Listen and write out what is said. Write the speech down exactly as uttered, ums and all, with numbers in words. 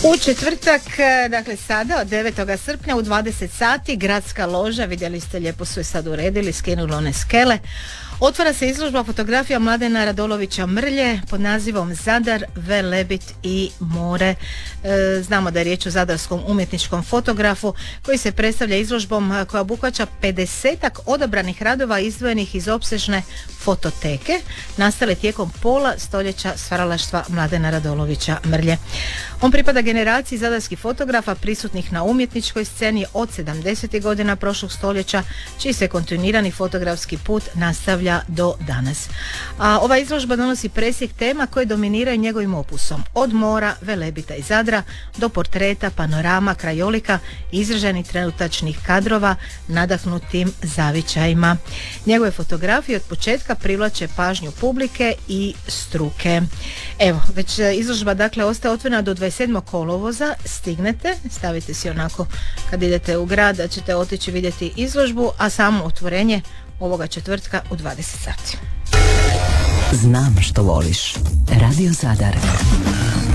U četvrtak, dakle sada od devetog srpnja u dvadeset sati, gradska loža, vidjeli ste, lijepo su je sad uredili, skinuli one skele. Otvara se izložba fotografija Mladena Radolovića Mrlje pod nazivom Zadar, Velebit i more. E, znamo da je riječ o zadarskom umjetničkom fotografu koji se predstavlja izložbom koja obuhvaća pedesetak odabranih radova izdvojenih iz opsežne fototeke nastale tijekom pola stoljeća stvaralaštva Mladena Radolovića Mrlje. On pripada generaciji zadarskih fotografa prisutnih na umjetničkoj sceni od sedamdesetih godina prošlog stoljeća, čiji se kontinuirani fotografski put nastavlja do danas. A ova izložba donosi presjek tema koje dominiraju njegovim opusom, od mora, Velebita i Zadra do portreta, panorama, krajolika, izraženih trenutačnih kadrova nadahnutim zavičajima. Njegove fotografije od početka privlače pažnju publike i struke. Evo, već izložba dakle ostaje otvorena do dvadeset sedmog kolovoza, stignete, stavite si onako kad idete u grad da ćete otići vidjeti izložbu, a samo otvorenje ovoga četvrtka u dvadeset sati. Znam što voliš. Radio Zadar.